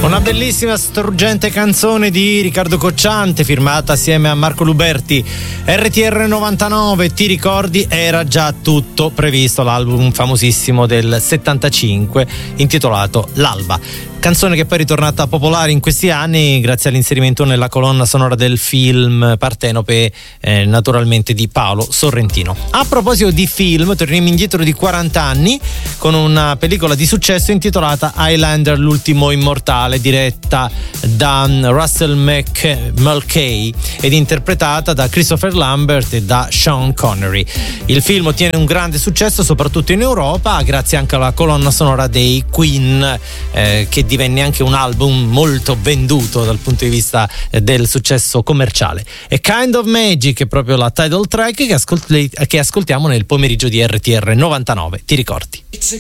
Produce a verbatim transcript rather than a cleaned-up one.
Una bellissima struggente canzone di Riccardo Cocciante firmata assieme a Marco Luberti. R T R novantanove, ti ricordi? Era già tutto previsto, l'album famosissimo del settantacinque intitolato L'Alba. Canzone che poi è ritornata popolare in questi anni grazie all'inserimento nella colonna sonora del film Partenope, eh, naturalmente di Paolo Sorrentino. A proposito di film, torniamo indietro di quaranta anni con una pellicola di successo intitolata Highlander, l'ultimo immortale, diretta da Russell Mc- Mulcahy ed interpretata da Christopher Lambert e da Sean Connery. Il film ottiene un grande successo soprattutto in Europa grazie anche alla colonna sonora dei Queen, eh, che divenne anche un album molto venduto dal punto di vista del successo commerciale. E Kind of Magic è proprio la title track che, ascolt- che ascoltiamo nel pomeriggio di R T R novantanove, ti ricordi?